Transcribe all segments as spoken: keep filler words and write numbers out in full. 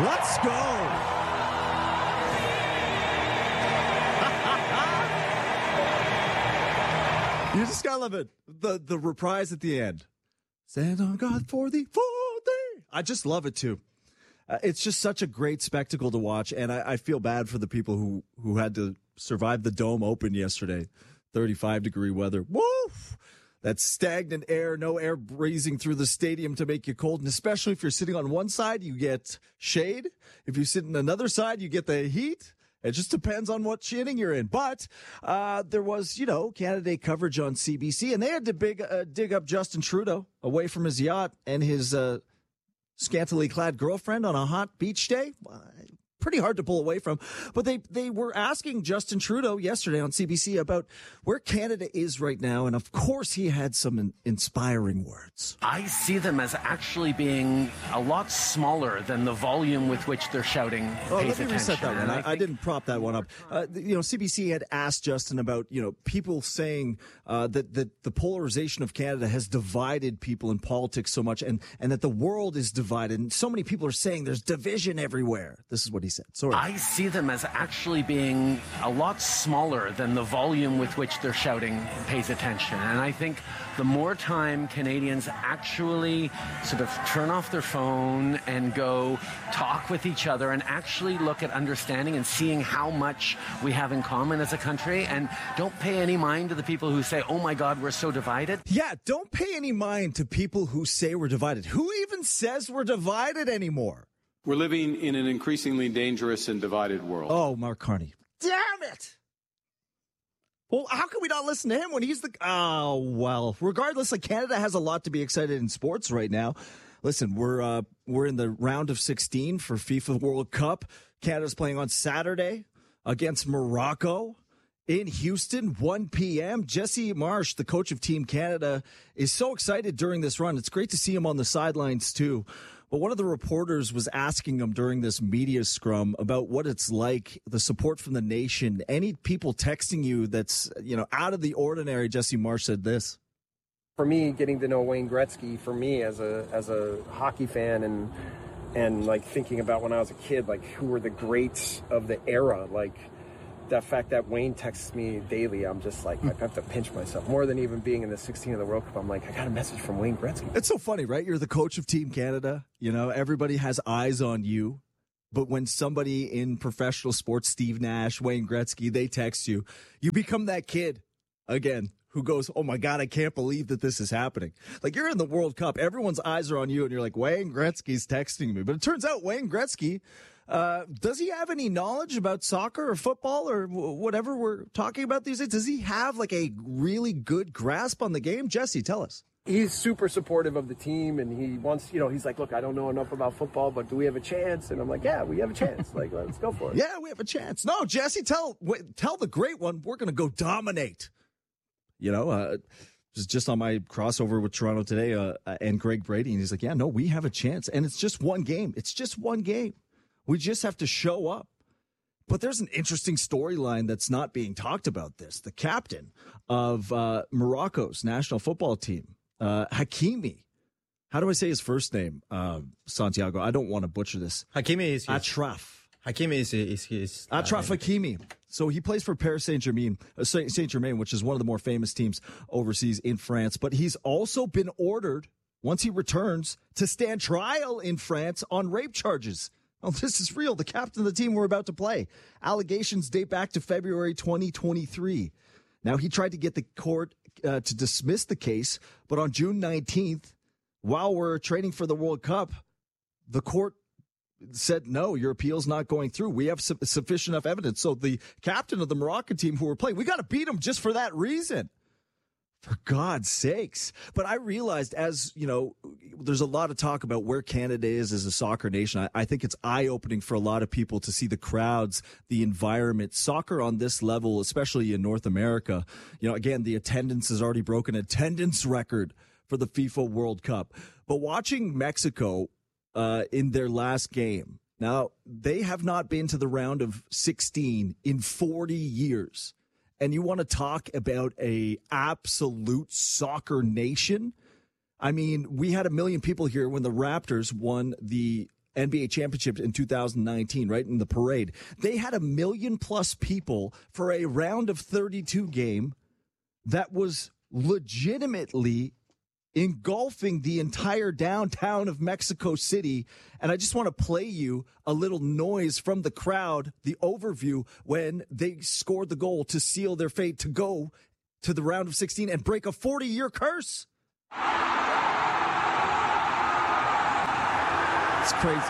Let's go. You just gotta love it. The the reprise at the end. Stand on God for the full day. I just love it too. Uh, it's just such a great spectacle to watch, and I, I feel bad for the people who, who had to survive the Dome Open yesterday. thirty-five degree weather. Woof! That stagnant air, no air breezing through the stadium to make you cold. And especially if you're sitting on one side, you get shade. If you sit on another side, you get the heat. It just depends on what inning you're in. But uh, there was, you know, Canada Day coverage on C B C, and they had to big, uh, dig up Justin Trudeau away from his yacht and his uh, scantily clad girlfriend on a hot beach day. Pretty hard to pull away from. But they, they were asking Justin Trudeau yesterday on C B C about where Canada is right now. And, of course, he had some in- inspiring words. I see them as actually being a lot smaller than the volume with which they're shouting. Oh, let me reset that one. I, I, think... I didn't prop that one up. Uh, you know, C B C had asked Justin about, you know, people saying uh, that, that the polarization of Canada has divided people in politics so much and, and that the world is divided. And so many people are saying there's division everywhere. This is what he said. Sorry. I see them as actually being a lot smaller than the volume with which they're shouting pays attention. And I think the more time Canadians actually sort of turn off their phone and go talk with each other and actually look at understanding and seeing how much we have in common as a country, and don't pay any mind to the people who say, oh my God, we're so divided. Yeah, don't pay any mind to people who say we're divided. Who even says we're divided anymore? We're living in an increasingly dangerous and divided world. Oh, Mark Carney. Damn it! Well, how can we not listen to him when he's the... Oh, well, regardless, like, Canada has a lot to be excited in sports right now. Listen, we're uh, we're in the round of sixteen for FIFA World Cup. Canada's playing on Saturday against Morocco in Houston, one p.m. Jesse Marsh, the coach of Team Canada, is so excited during this run. It's great to see him on the sidelines, too. But one of the reporters was asking him during this media scrum about what it's like, the support from the nation. Any people texting you that's, you know, out of the ordinary? Jesse Marsh said this. For me, getting to know Wayne Gretzky, for me as a as a hockey fan and and like thinking about when I was a kid, like who were the greats of the era, like that fact that Wayne texts me daily, I'm just like, I have to pinch myself. More than even being in the sixteen of the World Cup, I'm like, I got a message from Wayne Gretzky. It's so funny, right? You're the coach of Team Canada. You know, everybody has eyes on you. But when somebody in professional sports, Steve Nash, Wayne Gretzky, they text you, you become that kid again who goes, oh my God, I can't believe that this is happening. Like, you're in the World Cup. Everyone's eyes are on you, and you're like, Wayne Gretzky's texting me. But it turns out Wayne Gretzky, uh, does he have any knowledge about soccer or football or w- whatever we're talking about these days? Does he have like a really good grasp on the game? Jesse, tell us. He's super supportive of the team, and he wants, you know, he's like, look, I don't know enough about football, but do we have a chance? And I'm like, yeah, we have a chance. Like, let's go for it. Yeah, we have a chance. No, Jesse, tell tell the great one, we're going to go dominate. You know, uh, just, just on my crossover with Toronto today uh, and Greg Brady, and he's like, yeah, no, we have a chance. And it's just one game. It's just one game. We just have to show up. But there's an interesting storyline that's not being talked about this. The captain of uh, Morocco's national football team, uh, Hakimi. How do I say his first name, uh, Santiago? I don't want to butcher this. Hakimi is... Achraf. Hakimi is is his... Uh, Achraf Hakimi. So he plays for Paris Saint-Germain, uh, Saint-Germain, which is one of the more famous teams overseas in France. But he's also been ordered, once he returns, to stand trial in France on rape charges. Oh, this is real. The captain of the team we're about to play. Allegations date back to February twenty twenty-three. Now, he tried to get the court uh, to dismiss the case, but on June nineteenth, while we're training for the World Cup, the court said, no, your appeal's not going through. We have su- sufficient enough evidence. So the captain of the Moroccan team who we're playing, we got to beat him just for that reason. For God's sakes. But I realized, as, you know, there's a lot of talk about where Canada is as a soccer nation. I, I think it's eye-opening for a lot of people to see the crowds, the environment, soccer on this level, especially in North America. You know, again, the attendance has already broken attendance record for the FIFA World Cup. But watching Mexico uh, in their last game, now, they have not been to the round of sixteen in forty years. And you want to talk about a absolute soccer nation? I mean, we had a million people here when the Raptors won the N B A championship in two thousand nineteen, right, in the parade. They had a million plus people for a round of thirty-two game that was legitimately engulfing the entire downtown of Mexico City. And I just want to play you a little noise from the crowd, the overview, when they scored the goal to seal their fate to go to the round of sixteen and break a forty-year curse. It's crazy.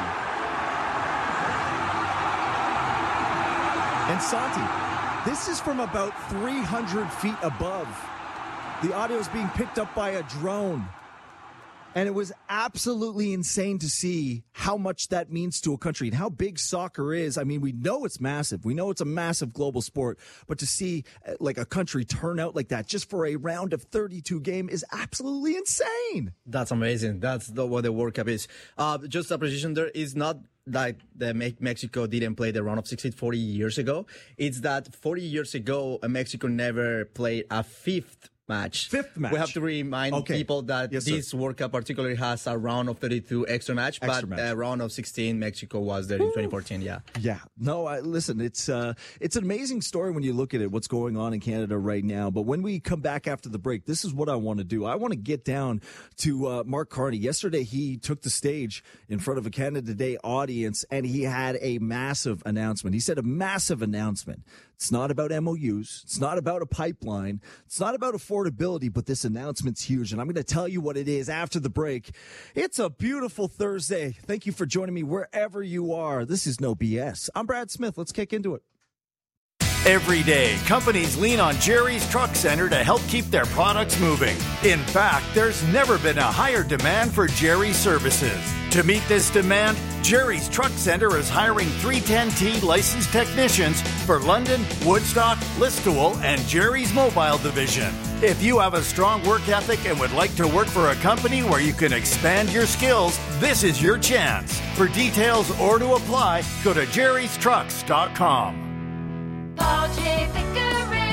And Santi, this is from about three hundred feet above. The audio is being picked up by a drone. And it was absolutely insane to see how much that means to a country and how big soccer is. I mean, we know it's massive. We know it's a massive global sport. But to see uh, like a country turn out like that just for a round of thirty-two game is absolutely insane. That's amazing. That's the, what the World Cup is. Uh, just a precision there is not like the Mexico didn't play the round of sixteen forty years ago. It's that forty years ago, Mexico never played a fifth match. Fifth match. We have to remind okay. people that yes, this sir. World Cup particularly has a round of thirty-two extra match, extra but match. a round of sixteen Mexico was there in twenty fourteen. Yeah. Yeah. No, I, listen, it's uh, it's an amazing story when you look at it, what's going on in Canada right now. But when we come back after the break, this is what I want to do. I want to get down to uh, Mark Carney. Yesterday, he took the stage in front of a Canada Day audience, and he had a massive announcement. He said a massive announcement. It's not about M O Us. It's not about a pipeline. It's not about affordability, but this announcement's huge, and I'm going to tell you what it is after the break. It's a beautiful Thursday. Thank you for joining me wherever you are. This is No B S. I'm Brad Smith. Let's kick into it. Every day, companies lean on Jerry's Truck Center to help keep their products moving. In fact, there's never been a higher demand for Jerry's services. To meet this demand, Jerry's Truck Center is hiring three ten T licensed technicians for London, Woodstock, Listowel, and Jerry's Mobile Division. If you have a strong work ethic and would like to work for a company where you can expand your skills, this is your chance. For details or to apply, go to jerrys trucks dot com. Paul J. Pickering.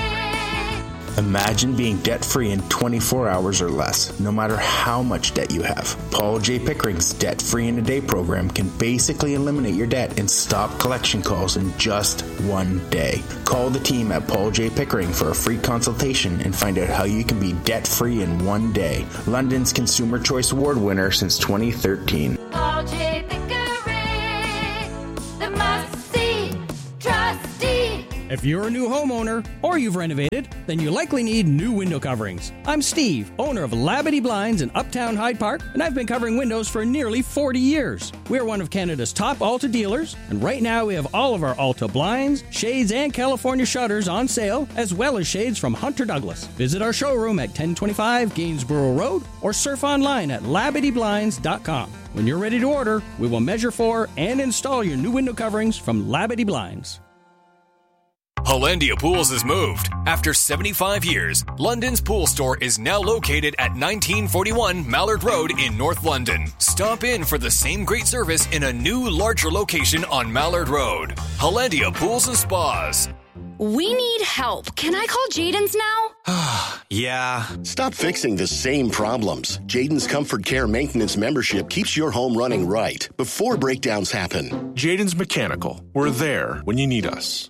Imagine being debt-free in twenty-four hours or less, no matter how much debt you have. Paul J. Pickering's Debt-Free in a Day program can basically eliminate your debt and stop collection calls in just one day. Call the team at Paul J. Pickering for a free consultation and find out how you can be debt-free in one day. London's Consumer Choice Award winner since twenty thirteen. Paul J. Pickering, the must-see trustee. If you're a new homeowner or you've renovated, then you likely need new window coverings. I'm Steve, owner of Labadee Blinds in Uptown Hyde Park, and I've been covering windows for nearly forty years. We're one of Canada's top Alta dealers, and right now we have all of our Alta blinds, shades, and California shutters on sale, as well as shades from Hunter Douglas. Visit our showroom at ten twenty-five Gainsborough Road or surf online at labadee blinds dot com. When you're ready to order, we will measure for and install your new window coverings from Labadee Blinds. Hollandia Pools has moved. After seventy-five years, London's pool store is now located at nineteen forty-one Mallard Road in North London. Stop in for the same great service in a new, larger location on Mallard Road. Hollandia Pools and Spas. We need help. Can I call Jaden's now? Yeah. Stop fixing the same problems. Jaden's Comfort Care Maintenance membership keeps your home running right before breakdowns happen. Jaden's Mechanical. We're there when you need us.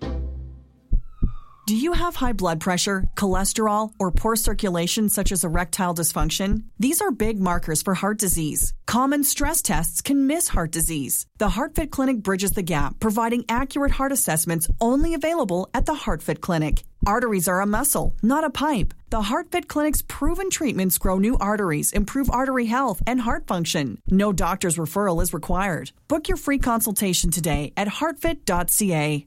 Do you have high blood pressure, cholesterol, or poor circulation such as erectile dysfunction? These are big markers for heart disease. Common stress tests can miss heart disease. The HeartFit Clinic bridges the gap, providing accurate heart assessments only available at the HeartFit Clinic. Arteries are a muscle, not a pipe. The HeartFit Clinic's proven treatments grow new arteries, improve artery health, and heart function. No doctor's referral is required. Book your free consultation today at heartfit dot c a.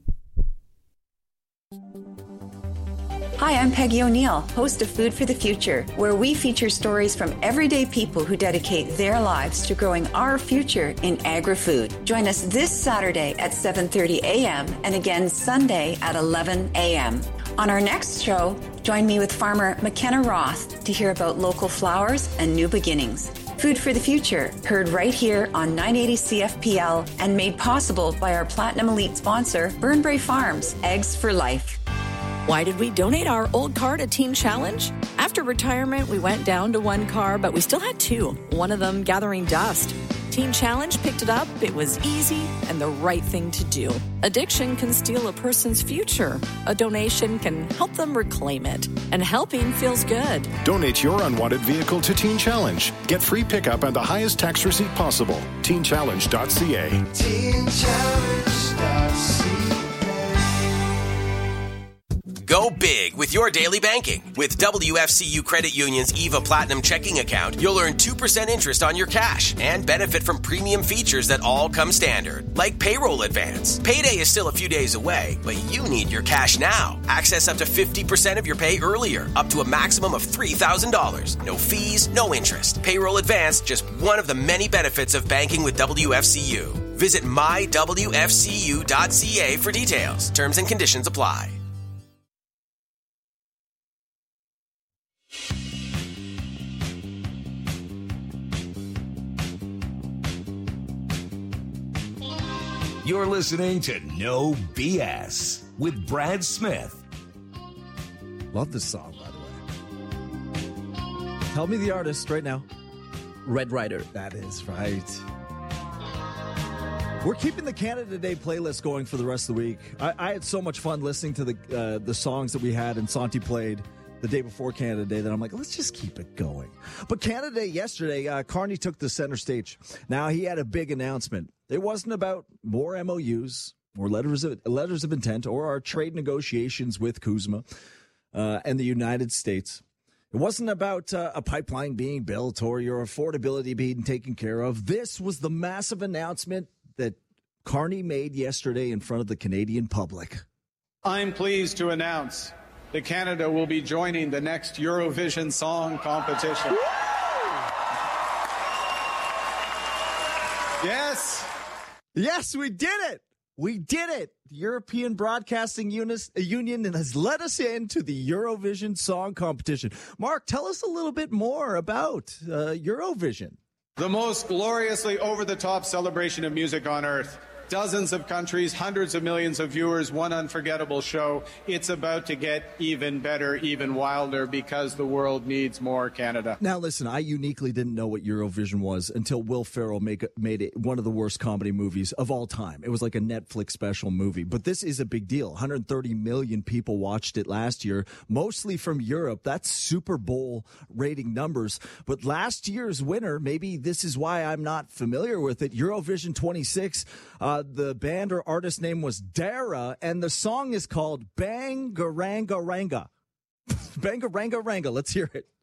Hi, I'm Peggy O'Neill, host of Food for the Future, where we feature stories from everyday people who dedicate their lives to growing our future in agri-food. Join us this Saturday at seven thirty a.m. and again Sunday at eleven a.m. On our next show, join me with farmer McKenna Roth to hear about local flowers and new beginnings. Food for the Future, heard right here on nine eighty C F P L and made possible by our Platinum Elite sponsor, Burnbrae Farms, Eggs for Life. Why did we donate our old car to Teen Challenge? After retirement, we went down to one car, but we still had two, one of them gathering dust. Teen Challenge picked it up, it was easy and the right thing to do. Addiction can steal a person's future. A donation can help them reclaim it. And helping feels good. Donate your unwanted vehicle to Teen Challenge. Get free pickup and the highest tax receipt possible. teen challenge dot c a. teen challenge dot c a. Go big with your daily banking. With W F C U Credit Union's EVA Platinum checking account, you'll earn two percent interest on your cash and benefit from premium features that all come standard, like payroll advance. Payday is still a few days away, but you need your cash now. Access up to fifty percent of your pay earlier, up to a maximum of three thousand dollars. No fees, no interest. Payroll advance, just one of the many benefits of banking with W F C U. Visit my w f c u dot c a for details. Terms and conditions apply. You're listening to No B S with Brad Smith. Love this song, by the way. Tell me the artist right now. Red Rider. That is right. We're keeping the Canada Day playlist going for the rest of the week. I, I had so much fun listening to the uh, the songs that we had and Santi played the day before Canada Day that I'm like, let's just keep it going. But Canada Day yesterday, uh, Carney took the center stage. Now, he had a big announcement. It wasn't about more M O Us or letters of, letters of intent or our trade negotiations with Kuzma uh, and the United States. It wasn't about uh, a pipeline being built or your affordability being taken care of. This was the massive announcement that Carney made yesterday in front of the Canadian public. I'm pleased to announce that Canada will be joining the next Eurovision Song Competition. Yes. Yes, we did it. We did it. The European Broadcasting Unis, uh, Union has let us into the Eurovision Song Competition. Mark, tell us a little bit more about uh, Eurovision. The most gloriously over-the-top celebration of music on earth. Dozens of countries, hundreds of millions of viewers, one unforgettable show. It's about to get even better, even wilder, because the world needs more Canada. Now, listen, I uniquely didn't know what Eurovision was until Will Ferrell make, made it one of the worst comedy movies of all time. It was like a Netflix special movie. But this is a big deal. one hundred thirty million people watched it last year, mostly from Europe. That's Super Bowl rating numbers. But last year's winner, maybe this is why I'm not familiar with it, Eurovision twenty-six, uh, the band or artist name was Dara, and the song is called Bangaranga Ranga. Bangaranga Ranga. Let's hear it.